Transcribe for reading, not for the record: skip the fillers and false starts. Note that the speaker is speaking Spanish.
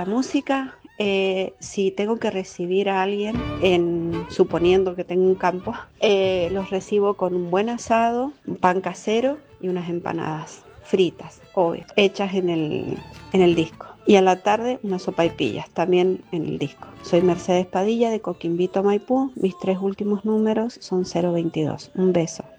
la música, si tengo que recibir a alguien, suponiendo que tengo un campo, los recibo con un buen asado, un pan casero y unas empanadas fritas, obvio, hechas en el disco. Y a la tarde unas sopaipillas, también en el disco. Soy Mercedes Padilla de Coquimbito, Maipú. Mis 3 últimos números son 022. Un beso.